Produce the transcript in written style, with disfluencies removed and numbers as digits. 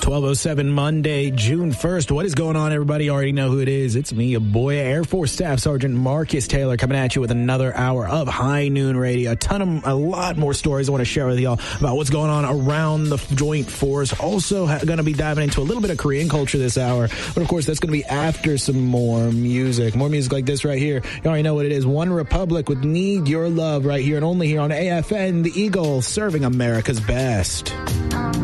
12:07 Monday, June 1st. What is going on, everybody? You already know who it is. It's me, your boy, Air Force Staff Sergeant Marcus Taylor, coming at you with another hour of High Noon Radio. A lot more stories I want to share with y'all about what's going on around the Joint Force. Also going to be diving into a little bit of Korean culture this hour. But, of course, that's going to be after some more music. More music like this right here. You already know what it is. One Republic with Need Your Love right here and only here on AFN, the Eagle, serving America's best.